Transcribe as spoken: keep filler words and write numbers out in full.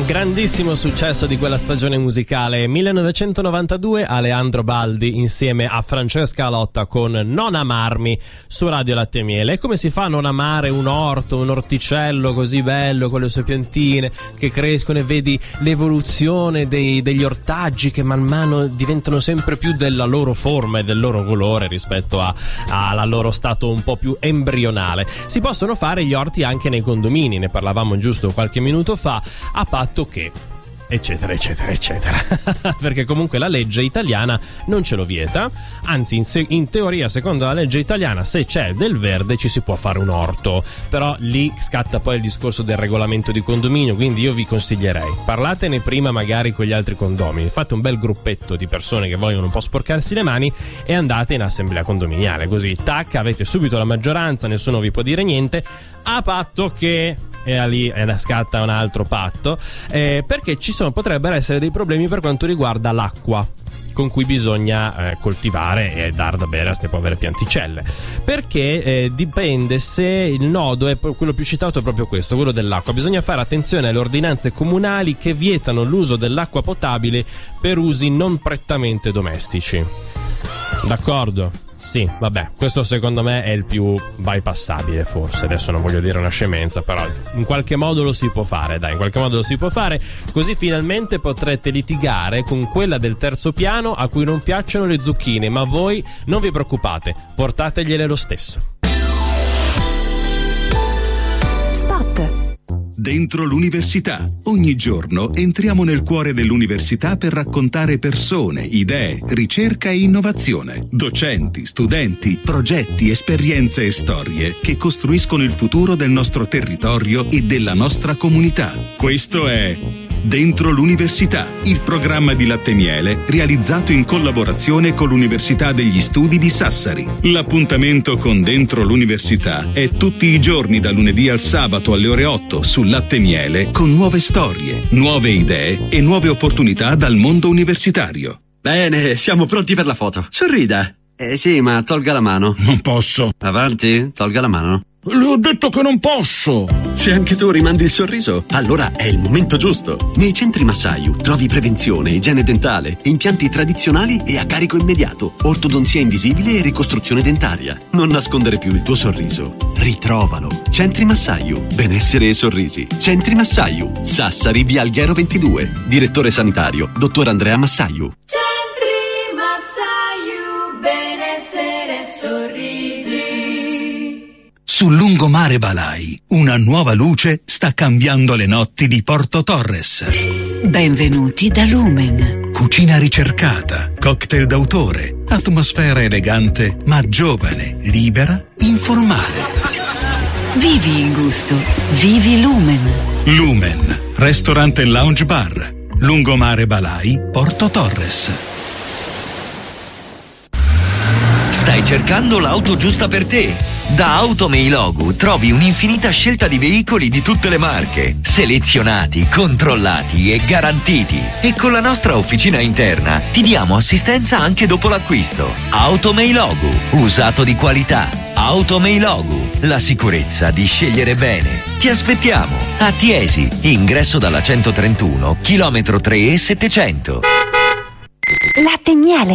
grandissimo successo di quella stagione musicale millenovecentonovantadue, Aleandro Baldi insieme a Francesca Alotta con Non amarmi su Radio Latte e Miele. E come si fa a non amare un orto, un orticello così bello con le sue piantine che crescono e vedi l'evoluzione dei, degli ortaggi che man mano diventano sempre più della loro forma e del loro colore rispetto a, alla loro stato un po' più embrionale. Si possono fare gli orti anche nei condomini, ne parlavamo giusto qualche minuto fa, a patto che eccetera eccetera eccetera perché comunque la legge italiana non ce lo vieta, anzi in, se- in teoria secondo la legge italiana se c'è del verde ci si può fare un orto, però lì scatta poi il discorso del regolamento di condominio, quindi io vi consiglierei, parlatene prima magari con gli altri condomini, fate un bel gruppetto di persone che vogliono un po' sporcarsi le mani e andate in assemblea condominiale, così tac, avete subito la maggioranza, nessuno vi può dire niente, a patto che e lì scatta un altro patto, eh, perché ci sono, potrebbero essere dei problemi per quanto riguarda l'acqua con cui bisogna eh, coltivare e dar da bere a queste povere pianticelle, perché eh, dipende se il nodo è quello più citato, è proprio questo, quello dell'acqua. Bisogna fare attenzione alle ordinanze comunali che vietano l'uso dell'acqua potabile per usi non prettamente domestici. D'accordo? Sì, vabbè, questo secondo me è il più bypassabile forse, adesso non voglio dire una scemenza, però in qualche modo lo si può fare, dai, in qualche modo lo si può fare, così finalmente potrete litigare con quella del terzo piano a cui non piacciono le zucchine, ma voi non vi preoccupate, portategliele lo stesso. Spot. Dentro l'università. Ogni giorno entriamo nel cuore dell'università per raccontare persone, idee, ricerca e innovazione. Docenti, studenti, progetti, esperienze e storie che costruiscono il futuro del nostro territorio e della nostra comunità. Questo è Dentro l'università, il programma di Latte e Miele realizzato in collaborazione con l'Università degli Studi di Sassari. L'appuntamento con Dentro l'università è tutti i giorni da lunedì al sabato alle ore otto su Latte e Miele, con nuove storie, nuove idee e nuove opportunità dal mondo universitario. Bene, siamo pronti per la foto. Sorrida. Eh sì, ma tolga la mano. Non posso. Avanti, tolga la mano. Le ho detto che non posso. Se anche tu rimandi il sorriso, allora è il momento giusto. Nei centri Massayu trovi prevenzione, igiene dentale, impianti tradizionali e a carico immediato, ortodonzia invisibile e ricostruzione dentaria. Non nascondere più il tuo sorriso. Ritrovalo. Centri Massayu. Benessere e sorrisi. Centri Massayu. Sassari, via Alghero ventidue. Direttore sanitario, dottor Andrea Massayu. Centri Massayu. Benessere e sorrisi. Sul lungomare Balai, una nuova luce sta cambiando le notti di Porto Torres. Benvenuti da Lumen. Cucina ricercata, cocktail d'autore, atmosfera elegante ma giovane, libera, informale. Vivi il gusto. Vivi Lumen. Lumen, ristorante e lounge bar. Lungomare Balai, Porto Torres. Stai cercando l'auto giusta per te? Da Automeilogu trovi un'infinita scelta di veicoli di tutte le marche, selezionati, controllati e garantiti. E con la nostra officina interna ti diamo assistenza anche dopo l'acquisto. Automeilogu, usato di qualità. Automeilogu, la sicurezza di scegliere bene. Ti aspettiamo a Tiesi, ingresso dalla centotrentuno, chilometro tre e settecento. Latte e Miele.